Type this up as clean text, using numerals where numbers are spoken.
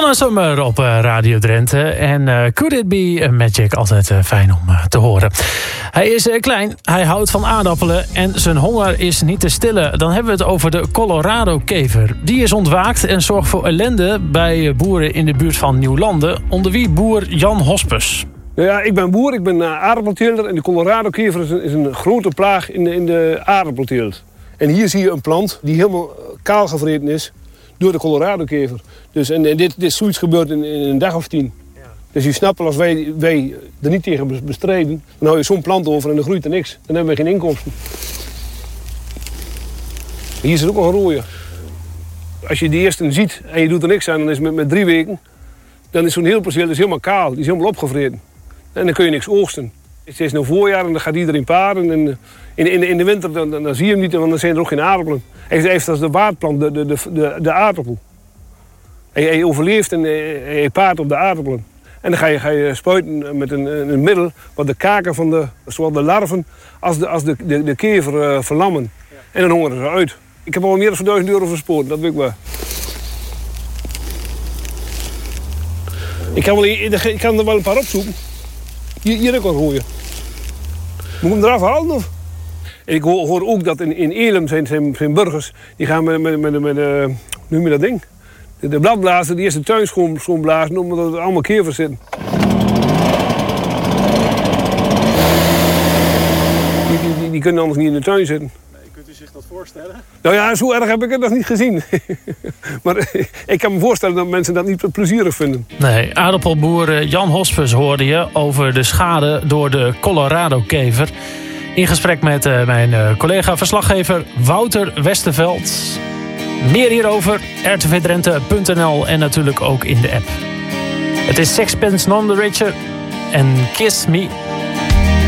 Donna Summer op Radio Drenthe. En Could It Be a Magic, altijd fijn om te horen. Hij is klein, hij houdt van aardappelen en zijn honger is niet te stillen. Dan hebben we het over de Colorado-kever. Die is ontwaakt en zorgt voor ellende bij boeren in de buurt van Nieuwlanden. Onder wie boer Jan Hospes. Nou ja, ik ben boer, ik ben aardappelteelter. En de Colorado-kever is een grote plaag in de aardappelteelt. En hier zie je een plant die helemaal kaal gevreten is door de Colorado-kever. Dus, en dit is zoiets gebeurd in een dag of 10. Ja. Dus je snapt, als wij er niet tegen bestrijden, dan hou je zo'n plant over en dan groeit er niks. Dan hebben we geen inkomsten. Hier is het ook nog een rooier. Als je de eerste ziet en je doet er niks aan, dan is het met 3 weken, dan is zo'n heel perceel helemaal kaal, die is helemaal opgevreten. En dan kun je niks oogsten. Het is nu voorjaar en dan gaat iedereen paren. En in de winter dan zie je hem niet, want dan zijn er ook geen aardappelen. Hij heeft als de waardplant de aardappel. Hij overleeft en hij paart op de aardappelen. En dan ga je spuiten met een middel wat de kaken van zowel de larven als de kever verlammen. Ja. En dan hongeren ze uit. Ik heb al meer dan €1000 verspoord, dat weet ik wel. Ik kan er wel een paar opzoeken. Hier ook al gooien. Moet ik hem eraf halen of? En ik hoor ook dat in Elim zijn burgers, die gaan met noem je dat ding? De bladblazer, die eerst de tuin schoonblazen, omdat er allemaal kevers zitten. Die kunnen anders niet in de tuin zitten. Nee, kunt u zich dat voorstellen? Nou ja, zo erg heb ik het nog niet gezien. Maar ik kan me voorstellen dat mensen dat niet plezierig vinden. Nee, aardappelboer Jan Hospes hoorde je over de schade door de Colorado-kever. In gesprek met mijn collega-verslaggever Wouter Westerveld. Meer hierover, rtvdrenthe.nl en natuurlijk ook in de app. Het is Sixpence None the Richer en Kiss Me.